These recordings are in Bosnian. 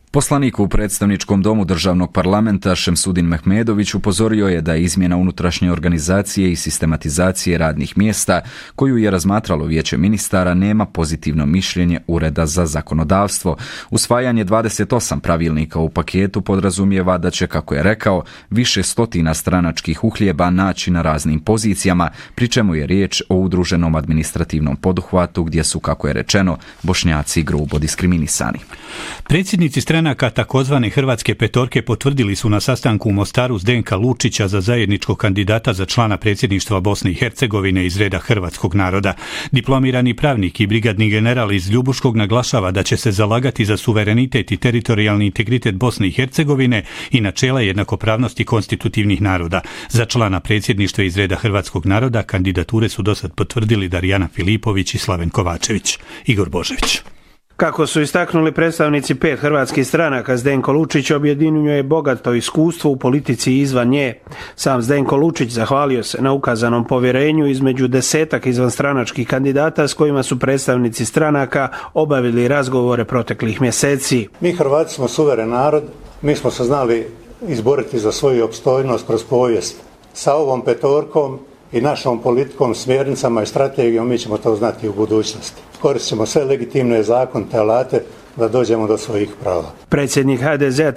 Poslanik u predstavničkom domu državnog parlamenta Šemsudin Mehmedović upozorio je da izmjena unutrašnje organizacije i sistematizacije radnih mjesta, koju je razmatralo Vijeće ministara, nema pozitivno mišljenje Ureda za zakonodavstvo. Usvajanje 28 pravilnika u paketu podrazumijeva da će, kako je rekao, više stotina stranačkih uhljeba naći na raznim pozicijama, pri čemu je riječ o udruženom administrativnom poduhvatu gdje su, kako je rečeno, Bošnjaci grubo diskriminisani. Predsjednici stranaka takozvane Hrvatske petorke potvrdili su na sastanku u Mostaru Zdenka Lučića za zajedničkog kandidata za člana predsjedništva Bosne i Hercegovine iz reda hrvatskog naroda. Diplomirani pravnik i brigadni general iz Ljubuškog naglašava da će se zalagati za suverenitet i teritorijalni integritet Bosne i Hercegovine i načela jednakopravnosti konstitutivnih naroda. Za člana predsjedništva iz reda hrvatskog naroda kandidature su dosad potvrdili Darijana Filipović i Slaven Kovačević. Igor Božović. Kako su istaknuli predstavnici 5 hrvatskih stranaka, Zdenko Lučić objedinjuje bogato iskustvo u politici i izvan nje. Sam Zdenko Lučić zahvalio se na ukazanom povjerenju između 10 izvanstranačkih kandidata s kojima su predstavnici stranaka obavili razgovore proteklih mjeseci. Mi Hrvati smo suveren narod, mi smo se znali izboriti za svoju opstojnost kroz povijest. Sa ovom petorkom i našom politikom, smjernicama i strategijom mi ćemo to znati u budućnosti. Koristit ćemo sve legitimne zakonite alate da dođemo do svojih prava. Predsjednik HDZ-a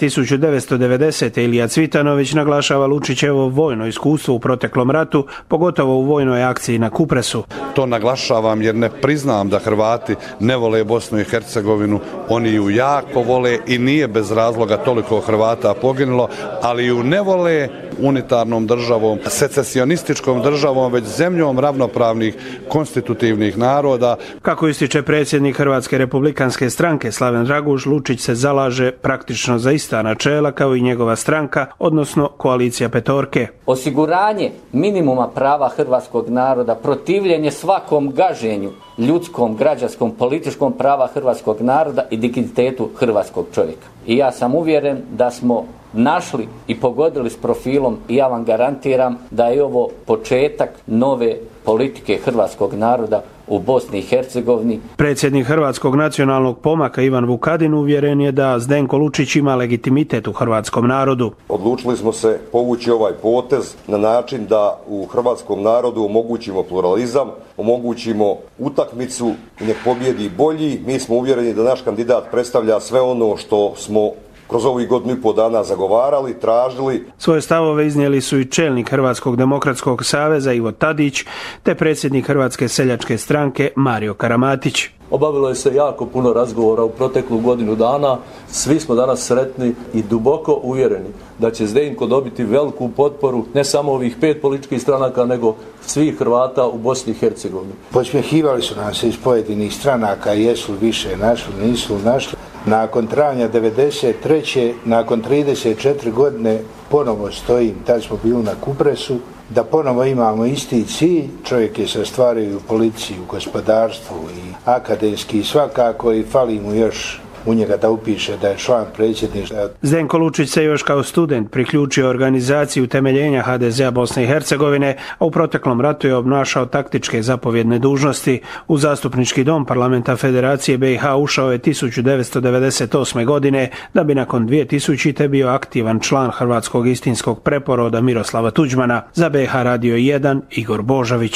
1990. Ilija Cvitanović naglašava Lučićevo vojno iskustvo u proteklom ratu, pogotovo u vojnoj akciji na Kupresu. To naglašavam jer ne priznam da Hrvati ne vole Bosnu i Hercegovinu, oni ju jako vole i nije bez razloga toliko Hrvata poginulo, ali ju ne vole unitarnom državom, secesionističkom državom, već zemljom ravnopravnih konstitutivnih naroda. Kako ističe predsjednik Hrvatske republikanske stranke Slaven Draguš, Lučić se zalaže praktično za ista načela kao i njegova stranka, odnosno koalicija petorke. Osiguranje minimuma prava hrvatskog naroda, protivljenje svakom gaženju ljudskom, građanskom, političkom prava hrvatskog naroda i dignitetu hrvatskog čovjeka. I ja sam uvjeren da smo našli i pogodili s profilom i ja vam garantiram da je ovo početak nove politike hrvatskog naroda u Bosni i Hercegovini. Predsjednik Hrvatskog nacionalnog pomaka Ivan Vukadin uvjeren je da Zdenko Lučić ima legitimitet u hrvatskom narodu. Odlučili smo se povući ovaj potez na način da u hrvatskom narodu omogućimo pluralizam, omogućimo utakmicu i nek pobjedi bolji. Mi smo uvjereni da naš kandidat predstavlja sve ono što smo kroz ovih godinu i pol dana zagovarali, tražili. Svoje stavove iznijeli su i čelnik Hrvatskog demokratskog saveza Ivo Tadić, te predsjednik Hrvatske seljačke stranke Mario Karamatić. Obavilo je se jako puno razgovora u proteklu godinu dana. Svi smo danas sretni i duboko uvjereni da će Zdenko dobiti veliku potporu ne samo ovih 5 političkih stranaka, nego svih Hrvata u Bosni i Hercegovini. Podsmjehivali su nam se iz pojedinih stranaka, jesu više našli, nisu našli. Nakon travnja 1993. nakon 34 godine ponovo stojim, tad smo bili na Kupresu, da ponovo imamo isti cilj. Čovjek je se ostvario u policiji, u gospodarstvu i akademski svakako i fali mu još u njega da upiše da je član predsjedništva. Zdenko Lučić se još kao student priključio organizaciji utemeljenja HDZ-a Bosne i Hercegovine, a u proteklom ratu je obnašao taktičke zapovjedne dužnosti. U zastupnički dom parlamenta Federacije BiH ušao je 1998. godine, da bi nakon 2000. bio aktivan član Hrvatskog istinskog preporoda Miroslava Tuđmana. Za BiH Radio 1 Igor Božović.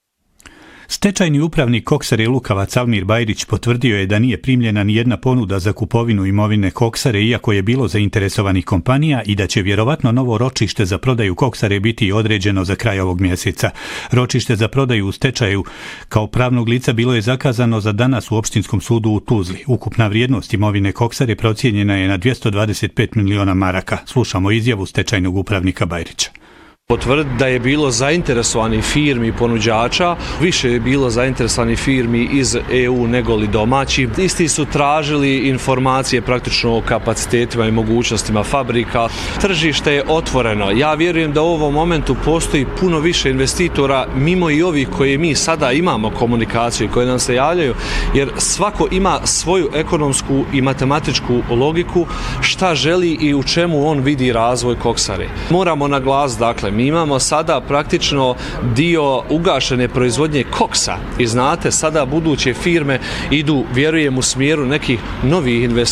Stečajni upravnik Koksare Lukavac Almir Bajrić potvrdio je da nije primljena ni jedna ponuda za kupovinu imovine Koksare, iako je bilo zainteresovanih kompanija, i da će vjerovatno novo ročište za prodaju Koksare biti određeno za kraj ovog mjeseca. Ročište za prodaju u stečaju kao pravnog lica bilo je zakazano za danas u Opštinskom sudu u Tuzli. Ukupna vrijednost imovine Koksare procijenjena je na 225 miliona maraka. Slušamo izjavu stečajnog upravnika Bajrića. Potvrditi da je bilo zainteresovanih firmi i ponuđača, više je bilo zainteresovanih firmi iz EU nego li domaći. Isti su tražili informacije praktično o kapacitetima i mogućnostima fabrika. Tržište je otvoreno. Ja vjerujem da u ovom momentu postoji puno više investitora, mimo i ovih koje mi sada imamo komunikaciju i koje nam se javljaju, jer svako ima svoju ekonomsku i matematičku logiku šta želi i u čemu on vidi razvoj Koksare. Moramo naglasiti, dakle, mi imamo sada praktično dio ugašene proizvodnje koksa i znate, sada buduće firme idu, vjerujem, u smjeru nekih novih investicija.